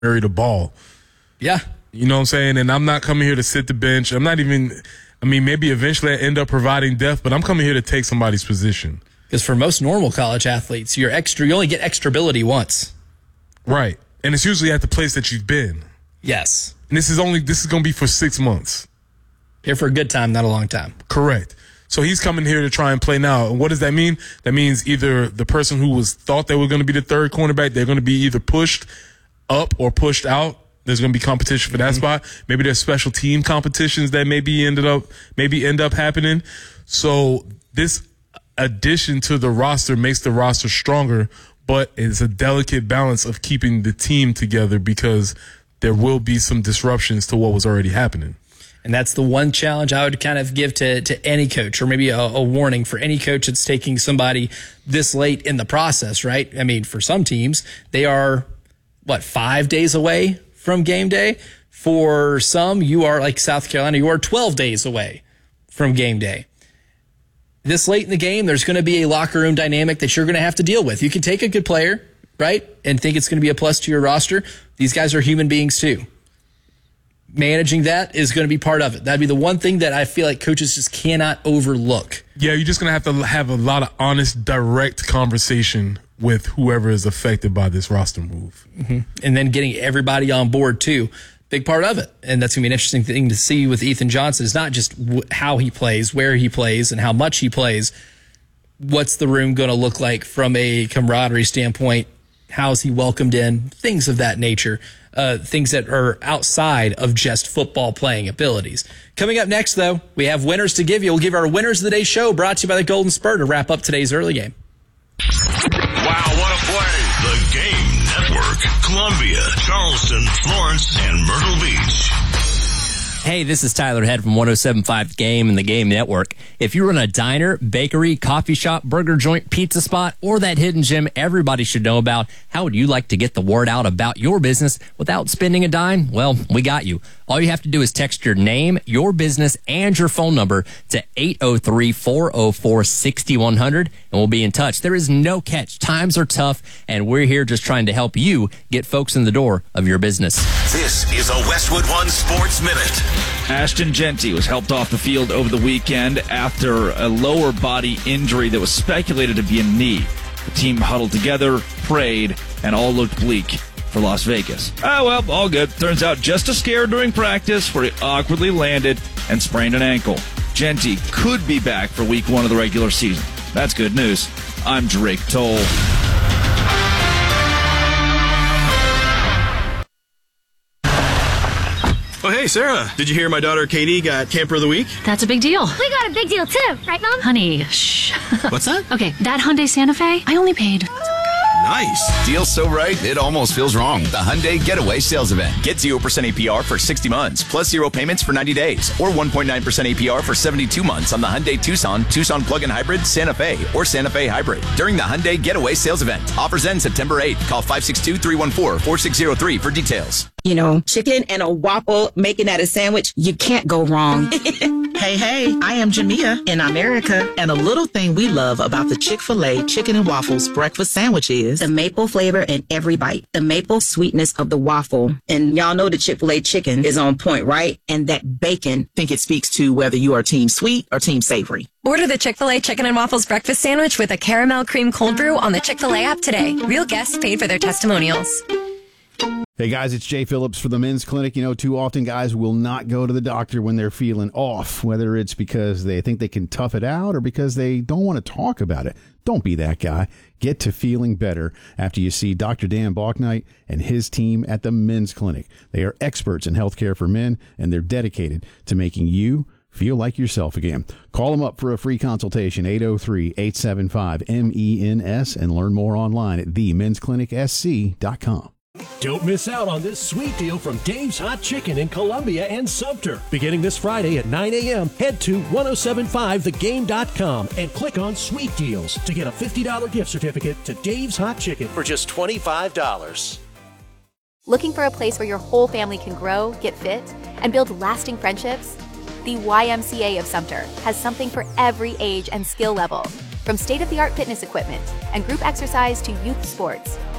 the ball. Yeah. You know what I'm saying? And I'm not coming here to sit the bench. Maybe eventually I end up providing depth, but I'm coming here to take somebody's position. Because for most normal college athletes, you only get extra ability once. Right. And it's usually at the place that you've been. Yes. And this is going to be for 6 months. Here for a good time, not a long time. Correct. So he's coming here to try and play now. And what does that mean? That means either the person who thought they were going to be the third cornerback, they're going to be either pushed up or pushed out. There's going to be competition for that spot. Maybe there's special team competitions that maybe end up happening. So this addition to the roster makes the roster stronger, but it's a delicate balance of keeping the team together because there will be some disruptions to what was already happening. And that's the one challenge I would kind of give to any coach, or maybe a warning for any coach that's taking somebody this late in the process, right? I mean, for some teams, they are, 5 days away from game day? For some, you are like South Carolina, you are 12 days away from game day. This late in the game, there's going to be a locker room dynamic that you're going to have to deal with. You can take a good player, right, and think it's going to be a plus to your roster. These guys are human beings too. Managing that is going to be part of it. That'd be the one thing that I feel like coaches just cannot overlook. Yeah, you're just going to have a lot of honest, direct conversation with whoever is affected by this roster move. Mm-hmm. And then getting everybody on board too. Big part of it. And that's going to be an interesting thing to see with Ethan Johnson. It's not just how he plays, where he plays, and how much he plays. What's the room going to look like from a camaraderie standpoint? How's he welcomed in? Things of that nature. Things that are outside of just football playing abilities. Coming up next, though, we have winners to give you. We'll give our Winners of the Day show brought to you by the Golden Spur to wrap up today's early game. Wow, what a play. The Game Network. Columbia, Charleston, Florence, and Myrtle Beach. Hey, this is Tyler Head from 107.5 The Game and the Game Network. If you run a diner, bakery, coffee shop, burger joint, pizza spot, or that hidden gem everybody should know about, how would you like to get the word out about your business without spending a dime? Well, we got you. All you have to do is text your name, your business, and your phone number to 803-404-6100, and we'll be in touch. There is no catch. Times are tough, and we're here just trying to help you get folks in the door of your business. This is a Westwood One Sports Minute. Ashton Jeanty was helped off the field over the weekend after a lower body injury that was speculated to be a knee. The team huddled together, prayed, and all looked bleak for Las Vegas. All good. Turns out just a scare during practice where he awkwardly landed and sprained an ankle. Jeanty could be back for week 1 of the regular season. That's good news. I'm Drake Toll. Oh, hey, Sarah. Did you hear my daughter Katie got Camper of the Week? That's a big deal. We got a big deal, too. Right, Mom? Honey, shh. What's that? Okay, that Hyundai Santa Fe, I only paid... Nice. Deal so right, it almost feels wrong. The Hyundai Getaway Sales Event. Get 0% APR for 60 months, plus 0 payments for 90 days, or 1.9% APR for 72 months on the Hyundai Tucson, Tucson Plug-in Hybrid, Santa Fe, or Santa Fe Hybrid. During the Hyundai Getaway Sales Event. Offers end September 8th. Call 562-314-4603 for details. You know, chicken and a waffle, making that a sandwich, you can't go wrong. Hey, I am Jamia in America, and a little thing we love about the Chick-fil-A Chicken and Waffles breakfast sandwich is the maple flavor in every bite, the maple sweetness of the waffle. And y'all know the Chick-fil-A chicken is on point, right? And that bacon. I think it speaks to whether you are team sweet or team savory. Order the Chick-fil-A Chicken and Waffles breakfast sandwich with a caramel cream cold brew on the Chick-fil-A app today. Real guests paid for their testimonials. Hey guys, it's Jay Phillips for the Men's Clinic. You know, too often guys will not go to the doctor when they're feeling off, whether it's because they think they can tough it out or because they don't want to talk about it. Don't be that guy. Get to feeling better after you see Dr. Dan Balknight and his team at the Men's Clinic. They are experts in healthcare for men, and they're dedicated to making you feel like yourself again. Call them up for a free consultation, 803-875-MENS, and learn more online at themensclinicsc.com. Don't miss out on this sweet deal from Dave's Hot Chicken in Columbia and Sumter. Beginning this Friday at 9 a.m., head to 1075thegame.com and click on Sweet Deals to get a $50 gift certificate to Dave's Hot Chicken for just $25. Looking for a place where your whole family can grow, get fit, and build lasting friendships? The YMCA of Sumter has something for every age and skill level. From state-of-the-art fitness equipment and group exercise to youth sports,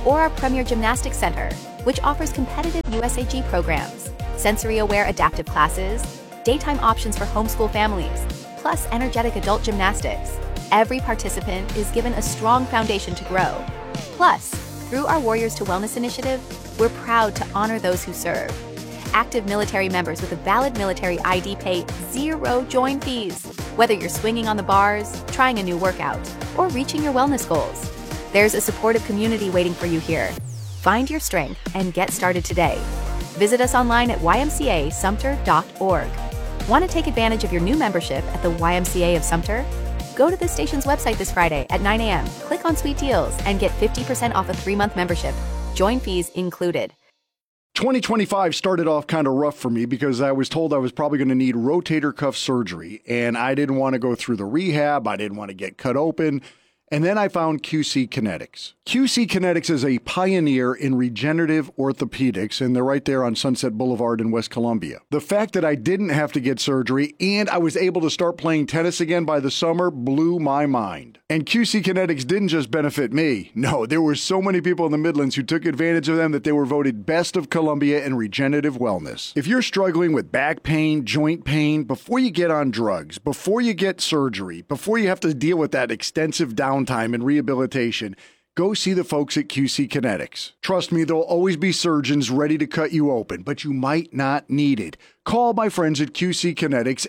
or our Premier Gymnastics Center, which offers competitive USAG programs, sensory-aware adaptive classes, daytime options for homeschool families, plus energetic adult gymnastics. Every participant is given a strong foundation to grow. Plus, through our Warriors to Wellness initiative, we're proud to honor those who serve. Active military members with a valid military ID pay zero join fees, whether you're swinging on the bars, trying a new workout, or reaching your wellness goals. There's a supportive community waiting for you here. Find your strength and get started today. Visit us online at ymcasumter.org. Want to take advantage of your new membership at the YMCA of Sumter? Go to the station's website this Friday at 9 a.m., click on Sweet Deals, and get 50% off a 3-month membership. Join fees included. 2025 started off kind of rough for me because I was told I was probably going to need rotator cuff surgery, and I didn't want to go through the rehab. I didn't want to get cut open. And then I found QC Kinetics. QC Kinetics is a pioneer in regenerative orthopedics, and they're right there on Sunset Boulevard in West Columbia. The fact that I didn't have to get surgery and I was able to start playing tennis again by the summer blew my mind. And QC Kinetics didn't just benefit me. No, there were so many people in the Midlands who took advantage of them that they were voted Best of Columbia in regenerative wellness. If you're struggling with back pain, joint pain, before you get on drugs, before you get surgery, before you have to deal with that extensive downtime and rehabilitation, go see the folks at QC Kinetics. Trust me, there'll always be surgeons ready to cut you open, but you might not need it. Call my friends at QC Kinetics,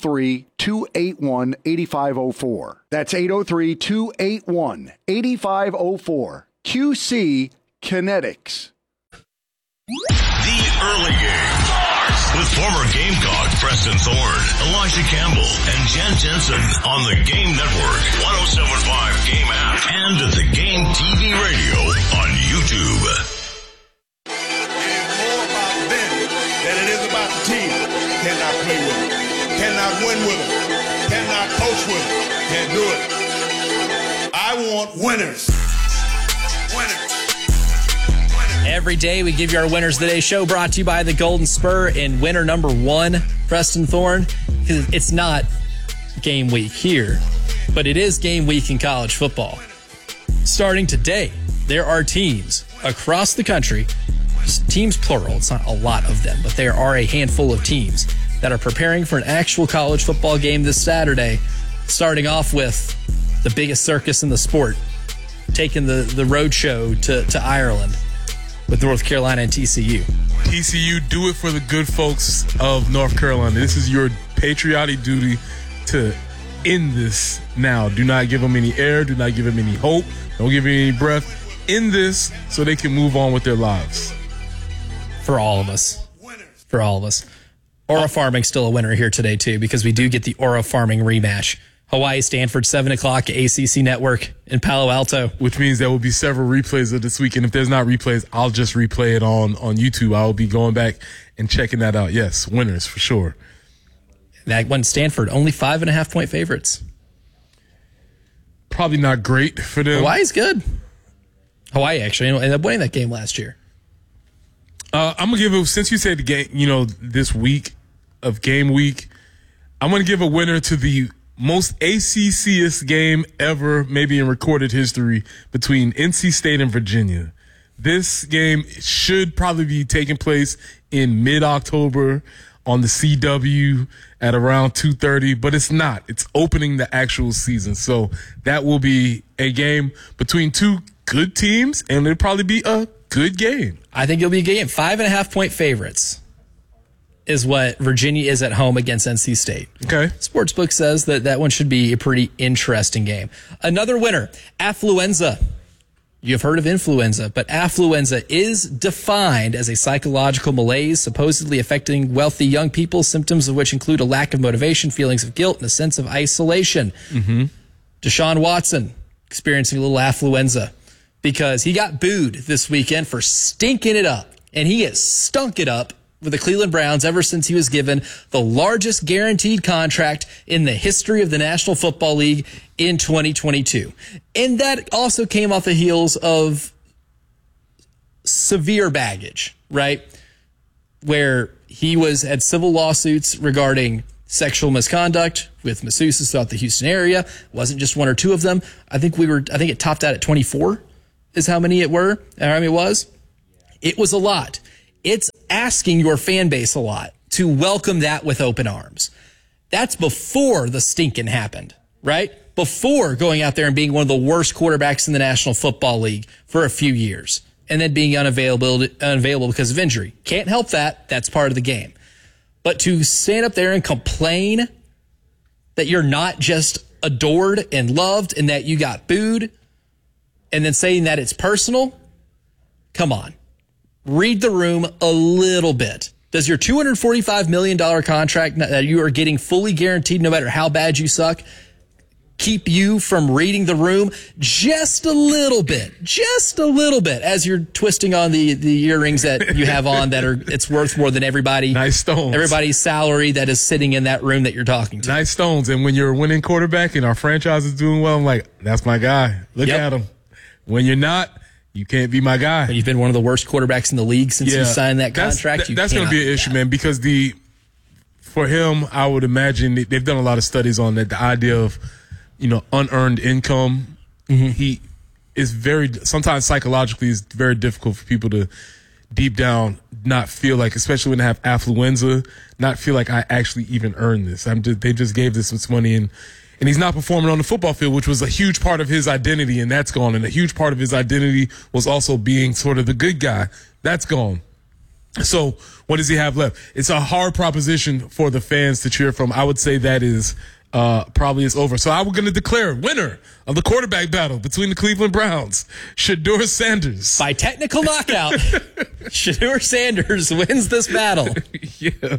803-281-8504. That's 803-281-8504. QC Kinetics. The early game with former Gamecock Preston Thorne, Elijah Campbell, and Jen Jensen on the Game Network, 107.5 Game app, and the Game TV radio on YouTube. It is more about them than it is about the team. Cannot play with them, cannot win with them, cannot coach with them, can't do it. I want winners. Every day we give you our Winners of the Day show, brought to you by the Golden Spur, and winner number 1, Preston Thorne. It's not game week here, but it is game week in college football. Starting today, there are teams across the country, teams plural, it's not a lot of them, but there are a handful of teams that are preparing for an actual college football game this Saturday, starting off with the biggest circus in the sport, taking the road show to Ireland with North Carolina and TCU. TCU, do it for the good folks of North Carolina. This is your patriotic duty to end this now. Do not give them any air. Do not give them any hope. Don't give them any breath. End this so they can move on with their lives. For all of us. For all of us. Aura Farming still a winner here today, too, because we do get the Aura Farming rematch. Hawaii, Stanford, 7 o'clock, ACC Network in Palo Alto. Which means there will be several replays of this weekend. If there's not replays, I'll just replay it on YouTube. I'll be going back and checking that out. Yes, winners for sure. That one, Stanford, only 5.5-point favorites. Probably not great for them. Hawaii's good. Hawaii actually ended up winning that game last year. I'm going to give it, since you said the game, this week of game week, I'm going to give a winner to the most ACC-est game ever, maybe in recorded history, between NC State and Virginia. This game should probably be taking place in mid-October on the CW at around 2:30, but it's not. It's opening the actual season. So that will be a game between two good teams, and it'll probably be a good game. I think it'll be a good game. 5.5-point favorites is what Virginia is at home against NC State. Okay. Sportsbook says that one should be a pretty interesting game. Another winner, affluenza. You've heard of influenza, but affluenza is defined as a psychological malaise supposedly affecting wealthy young people, symptoms of which include a lack of motivation, feelings of guilt, and a sense of isolation. Mm-hmm. Deshaun Watson experiencing a little affluenza because he got booed this weekend for stinking it up, and he has stunk it up with the Cleveland Browns ever since he was given the largest guaranteed contract in the history of the National Football League in 2022. And that also came off the heels of severe baggage, right? Where he had civil lawsuits regarding sexual misconduct with masseuses throughout the Houston area. It wasn't just one or two of them. I think it topped out at 24 is how many it was. It was a lot. It's asking your fan base a lot to welcome that with open arms. That's before the stinking happened, right? Before going out there and being one of the worst quarterbacks in the National Football League for a few years and then being unavailable because of injury. Can't help that. That's part of the game. But to stand up there and complain that you're not just adored and loved and that you got booed and then saying that it's personal, come on. Read the room a little bit. Does your $245 million contract that you are getting fully guaranteed no matter how bad you suck keep you from reading the room just a little bit as you're twisting on the earrings that you have on it's worth more than everybody's salary that is sitting in that room that you're talking to. Nice stones. And when you're a winning quarterback and our franchise is doing well, I'm like, that's my guy. Look at him. When you're not, you can't be my guy. And you've been one of the worst quarterbacks in the league since you signed that contract. That's going to be an issue, man, because for him, I would imagine they've done a lot of studies on that. The idea of, unearned income. Mm-hmm. He is sometimes psychologically it's very difficult for people to deep down not feel like, especially when they have affluenza, not feel like I actually even earned this. They just gave this money and he's not performing on the football field, which was a huge part of his identity, and that's gone. And a huge part of his identity was also being sort of the good guy. That's gone. So what does he have left? It's a hard proposition for the fans to cheer from. I would say that is probably is over. So I was going to declare winner of the quarterback battle between the Cleveland Browns, Shedeur Sanders. By technical knockout, Shedeur Sanders wins this battle. Yeah.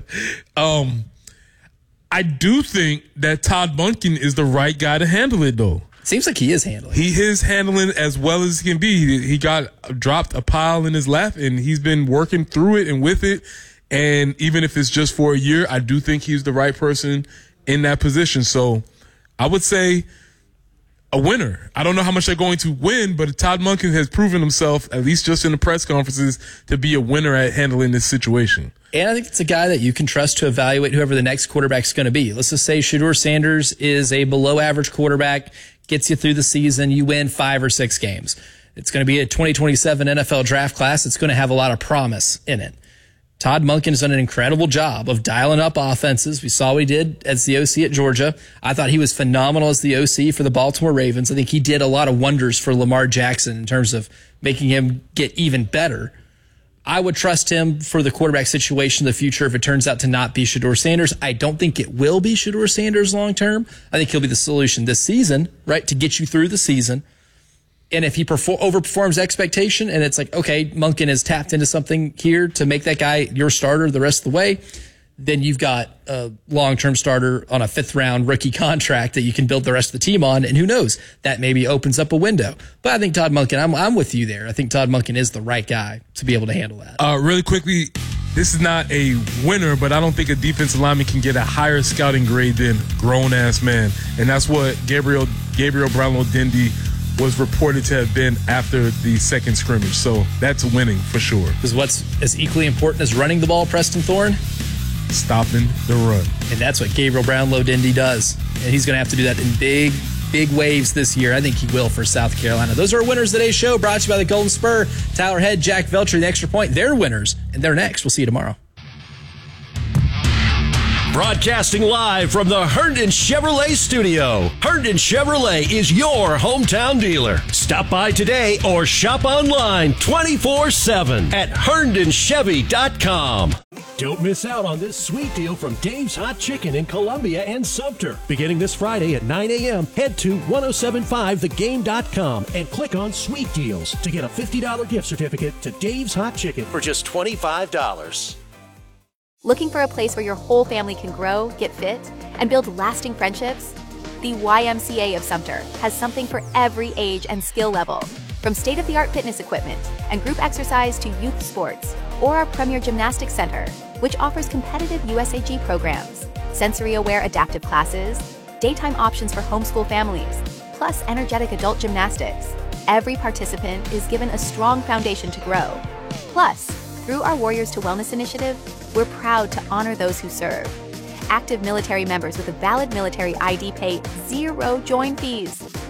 I do think that Todd Monken is the right guy to handle it, though. Seems like he is handling. He is handling as well as he can be. He got dropped a pile in his lap, and he's been working through it and with it. And even if it's just for a year, I do think he's the right person in that position. So I would say a winner. I don't know how much they're going to win, but Todd Monken has proven himself, at least just in the press conferences, to be a winner at handling this situation. And I think it's a guy that you can trust to evaluate whoever the next quarterback's going to be. Let's just say Shedeur Sanders is a below average quarterback, gets you through the season, you win 5 or 6 games. It's going to be a 2027 NFL draft class. It's going to have a lot of promise in it. Todd Monken has done an incredible job of dialing up offenses. We saw what he did as the OC at Georgia. I thought he was phenomenal as the OC for the Baltimore Ravens. I think he did a lot of wonders for Lamar Jackson in terms of making him get even better. I would trust him for the quarterback situation in the future if it turns out to not be Shedeur Sanders. I don't think it will be Shedeur Sanders long term. I think he'll be the solution this season, right, to get you through the season. And if he overperforms expectation and it's like, okay, Monken has tapped into something here to make that guy your starter the rest of the way, then you've got a long-term starter on a 5th-round rookie contract that you can build the rest of the team on. And who knows, that maybe opens up a window. But I think Todd Monken, I'm with you there. I think Todd Monken is the right guy to be able to handle that. Really quickly, this is not a winner, but I don't think a defensive lineman can get a higher scouting grade than grown-ass man. And that's what Gabriel Brownlow-Dendy was reported to have been after the second scrimmage. So that's winning for sure. Because what's as equally important as running the ball, Preston Thorne? Stopping the run. And that's what Gabriel Brownlow-Dendy does. And he's going to have to do that in big waves this year. I think he will for South Carolina. Those are our winners of today's show, brought to you by the Golden Spur. Tyler Head, Jack Velcher, the Extra Point. They're winners, and they're next. We'll see you tomorrow. Broadcasting live from the Herndon Chevrolet studio. Herndon Chevrolet is your hometown dealer. Stop by today or shop online 24/7 at HerndonChevy.com. Don't miss out on this sweet deal from Dave's Hot Chicken in Columbia and Sumter. Beginning this Friday at 9 a.m., head to 1075thegame.com and click on Sweet Deals to get a $50 gift certificate to Dave's Hot Chicken for just $25. Looking for a place where your whole family can grow, get fit, and build lasting friendships? The YMCA of Sumter has something for every age and skill level. From state-of-the-art fitness equipment and group exercise to youth sports, or our premier gymnastics center, which offers competitive USAG programs, sensory-aware adaptive classes, daytime options for homeschool families, plus energetic adult gymnastics. Every participant is given a strong foundation to grow. Plus, through our Warriors to Wellness initiative, we're proud to honor those who serve. Active military members with a valid military ID pay 0 join fees.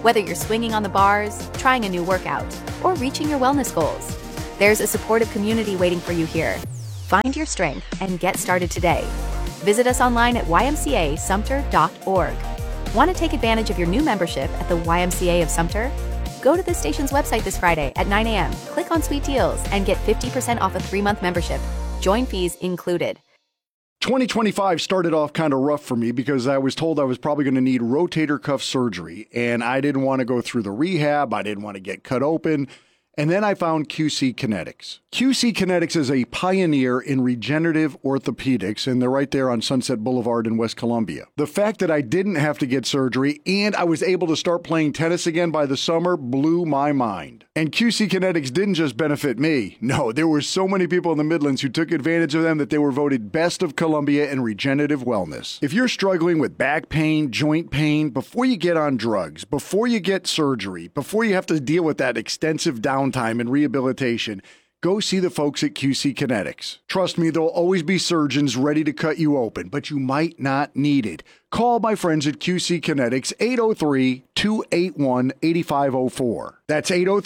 Whether you're swinging on the bars, trying a new workout, or reaching your wellness goals, there's a supportive community waiting for you here. Find your strength and get started today. Visit us online at ymcasumter.org. Want to take advantage of your new membership at the YMCA of Sumter? Go to the station's website this Friday at 9 a.m., click on Sweet Deals, and get 50% off a 3-month membership. Join fees included. 2025 started off kind of rough for me because I was told I was probably going to need rotator cuff surgery, and I didn't want to go through the rehab. I didn't want to get cut open. And then I found QC Kinetics. QC Kinetics is a pioneer in regenerative orthopedics, and they're right there on Sunset Boulevard in West Columbia. The fact that I didn't have to get surgery and I was able to start playing tennis again by the summer blew my mind. And QC Kinetics didn't just benefit me. No, there were so many people in the Midlands who took advantage of them that they were voted best of Columbia in regenerative wellness. If you're struggling with back pain, joint pain, before you get on drugs, before you get surgery, before you have to deal with that extensive downtime and rehabilitation, go see the folks at QC Kinetics. Trust me, there'll always be surgeons ready to cut you open, but you might not need it. Call my friends at QC Kinetics, 803-281-8504. That's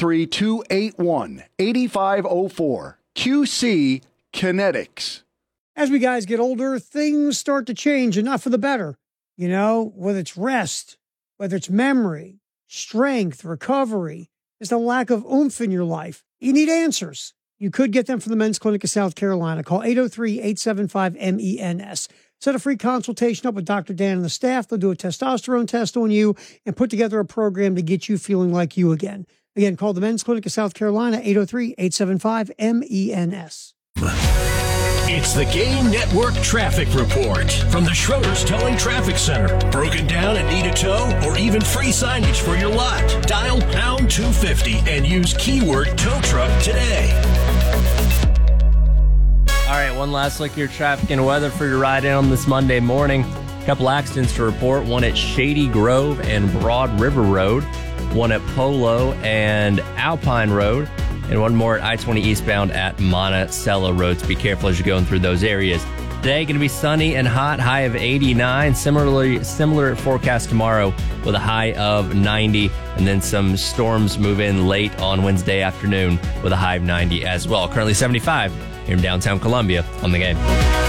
803-281-8504. QC Kinetics. As we guys get older, things start to change, and not for the better. You know, whether it's rest, whether it's memory, strength, recovery, just a lack of oomph in your life. You need answers. You could get them from the Men's Clinic of South Carolina. Call 803-875-MENS. Set a free consultation up with Dr. Dan and the staff. They'll do a testosterone test on you and put together a program to get you feeling like you again. Again, call the Men's Clinic of South Carolina, 803-875-MENS. It's the Game Network Traffic Report from the Schroeder's Towing Traffic Center. Broken down and need a tow or even free signage for your lot? Dial pound 250 and use keyword tow truck today. All right, one last look at your traffic and weather for your ride in on this Monday morning. A couple accidents to report, one at Shady Grove and Broad River Road, one at Polo and Alpine Road, and one more at I-20 eastbound at Monticello Road. So be careful as you're going through those areas. Today, going to be sunny and hot, high of 89. Similar forecast tomorrow with a high of 90. And then some storms move in late on Wednesday afternoon with a high of 90 as well. Currently 75 here in downtown Columbia on the Game.